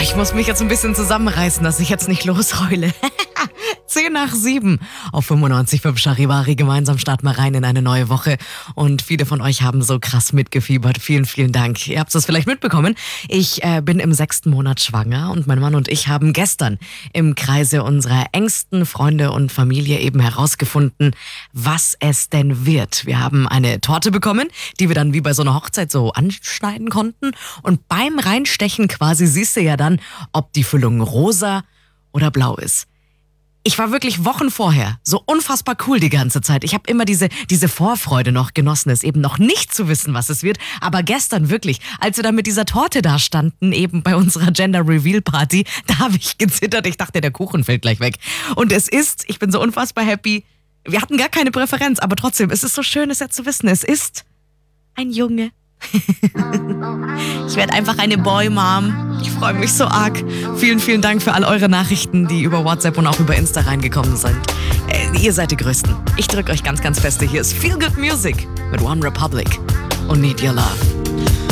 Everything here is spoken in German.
Ich muss mich jetzt ein bisschen zusammenreißen, dass ich jetzt nicht losheule. 10:10 auf 95.5 Charivari. Gemeinsam starten wir rein in eine neue Woche. Und viele von euch haben so krass mitgefiebert. Vielen, vielen Dank. Ihr habt es vielleicht mitbekommen. Ich bin im 6. Monat schwanger und mein Mann und ich haben gestern im Kreise unserer engsten Freunde und Familie eben herausgefunden, was es denn wird. Wir haben eine Torte bekommen, die wir dann wie bei so einer Hochzeit so anschneiden konnten. Und beim Reinstechen quasi siehst du ja dann, ob die Füllung rosa oder blau ist. Ich war wirklich Wochen vorher so unfassbar cool die ganze Zeit. Ich habe immer diese Vorfreude noch genossen, es eben noch nicht zu wissen, was es wird. Aber gestern wirklich, als wir dann mit dieser Torte da standen, eben bei unserer Gender Reveal Party, da habe ich gezittert. Ich dachte, der Kuchen fällt gleich weg. Und ich bin so unfassbar happy. Wir hatten gar keine Präferenz, aber trotzdem, es ist so schön, es jetzt zu wissen. Es ist ein Junge. Ich werde einfach eine Boy-Mom. Ich freue mich so arg. Vielen, vielen Dank für all eure Nachrichten, die über WhatsApp und auch über Insta reingekommen sind. Ihr seid die Größten. Ich drücke euch ganz, ganz feste. Hier ist Feel Good Music mit One Republic und Need Your Love.